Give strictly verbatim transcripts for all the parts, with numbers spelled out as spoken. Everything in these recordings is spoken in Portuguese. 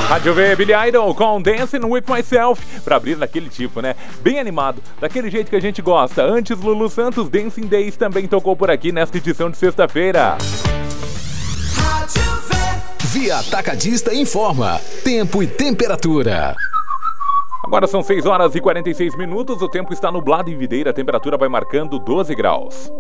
Rádio V, Billy Idol com Dancing With Myself, pra abrir daquele tipo, né? Bem animado, daquele jeito que a gente gosta. Antes, Lulu Santos, Dancing Days também tocou por aqui nesta edição de sexta-feira. Via Atacadista informa tempo e temperatura. Agora são seis horas e quarenta e seis minutos, o tempo está nublado em Videira, a temperatura vai marcando doze graus.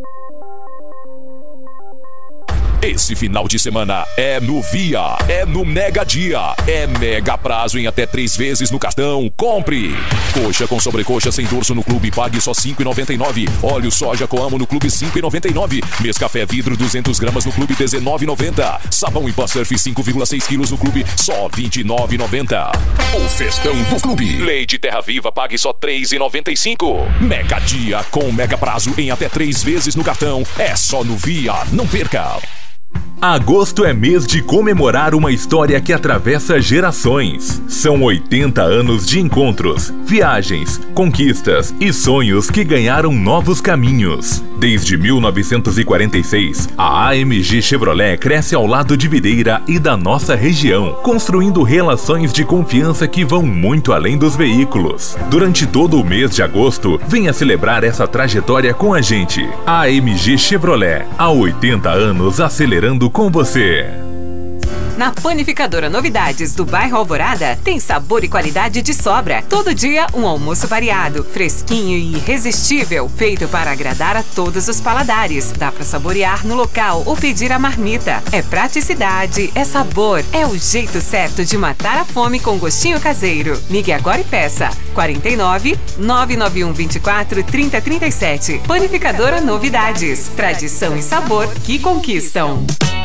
Esse final de semana é no Via, é no Mega Dia, é mega prazo em até três vezes no cartão. Compre! Coxa com sobrecoxa sem dorso no clube, pague só cinco reais e noventa e nove centavos. Óleo soja Coamo no clube, cinco reais e noventa e nove centavos. Nescafé vidro duzentas gramas no clube, dezenove reais e noventa centavos. Sabão em pó Surf cinco vírgula seis quilos no clube, só vinte e nove reais e noventa centavos. O festão do clube. Leite Terra Viva, pague só três reais e noventa e cinco centavos. Mega Dia com mega prazo em até três vezes no cartão. É só no Via, não perca! Agosto é mês de comemorar uma história que atravessa gerações. São oitenta anos de encontros, viagens, conquistas e sonhos que ganharam novos caminhos. Desde mil novecentos e quarenta e seis, a A M G Chevrolet cresce ao lado de Videira e da nossa região, construindo relações de confiança que vão muito além dos veículos. Durante todo o mês de agosto, venha celebrar essa trajetória com a gente. A M G Chevrolet, há oitenta anos acelerando com você. Na Panificadora Novidades do bairro Alvorada, tem sabor e qualidade de sobra. Todo dia, um almoço variado, fresquinho e irresistível, feito para agradar a todos os paladares. Dá para saborear no local ou pedir a marmita. É praticidade, é sabor, é o jeito certo de matar a fome com gostinho caseiro. Ligue agora e peça. quarenta e nove, nove nove um, vinte e quatro, trinta, trinta e sete. Panificadora Novidades. Tradição e sabor que conquistam.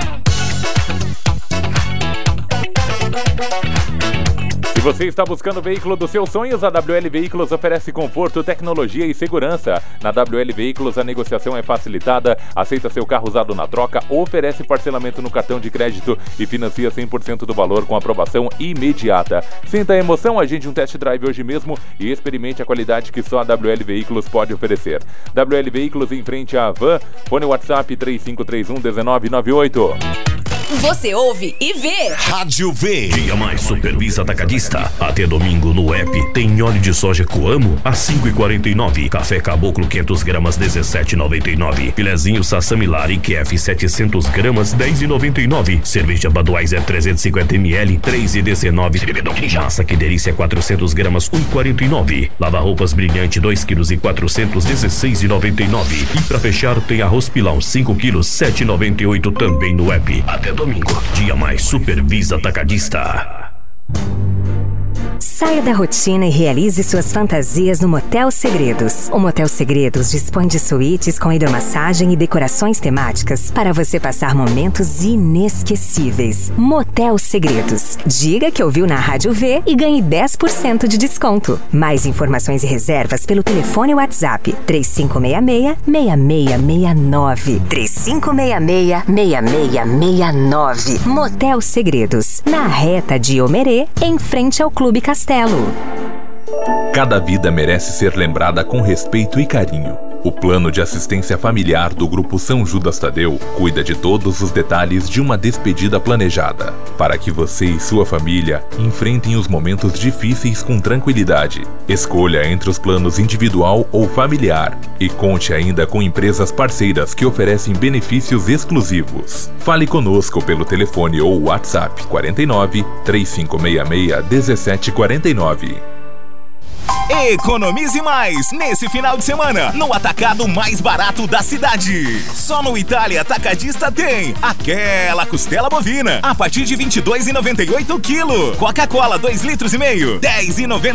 Se você está buscando o veículo dos seus sonhos, a W L Veículos oferece conforto, tecnologia e segurança. Na W L Veículos a negociação é facilitada, aceita seu carro usado na troca, oferece parcelamento no cartão de crédito e financia cem por cento do valor com aprovação imediata. Sinta a emoção, agende um test drive hoje mesmo e experimente a qualidade que só a W L Veículos pode oferecer. W L Veículos em frente à Van, fone WhatsApp três cinco três um, um nove nove oito. Você ouve e vê. Rádio V. Dia mais Supervisa Atacadista. Até domingo no app tem óleo de soja Coamo a cinco reais e quarenta e nove centavos. Café Caboclo quinhentas gramas dezessete reais e noventa e nove centavos. Filezinho Sassamilar I Q F setecentas gramas dez reais e noventa e nove centavos. Cerveja Budweiser trezentos e cinquenta mililitros três reais e dezenove centavos. Massa Que Delícia quatrocentas gramas um real e quarenta e nove centavos. Lava roupas Brilhante dois quilos e quatrocentos dezesseis reais e noventa e nove centavos. E pra fechar tem arroz Pilão cinco quilos sete reais e noventa e oito centavos também no app. Até domingo, dia mais Supervisa Atacadista. Saia da rotina e realize suas fantasias no Motel Segredos. O Motel Segredos dispõe de suítes com hidromassagem e decorações temáticas para você passar momentos inesquecíveis. Motel Segredos. Diga que ouviu na Rádio V e ganhe dez por cento de desconto. Mais informações e reservas pelo telefone WhatsApp três cinco seis seis, seis seis seis nove. três cinco seis seis, seis seis seis nove. Motel Segredos. Na reta de Omerê, em frente ao Clube Castelo. Cada vida merece ser lembrada com respeito e carinho. O plano de assistência familiar do Grupo São Judas Tadeu cuida de todos os detalhes de uma despedida planejada, para que você e sua família enfrentem os momentos difíceis com tranquilidade. Escolha entre os planos individual ou familiar e conte ainda com empresas parceiras que oferecem benefícios exclusivos. Fale conosco pelo telefone ou WhatsApp quarenta e nove, três cinco seis seis, dezessete quarenta e nove. Economize mais nesse final de semana no atacado mais barato da cidade. Só no Itália Atacadista tem aquela costela bovina a partir de vinte e dois reais e noventa e oito centavos quilo. Coca-Cola dois litros e meio, dez reais e noventa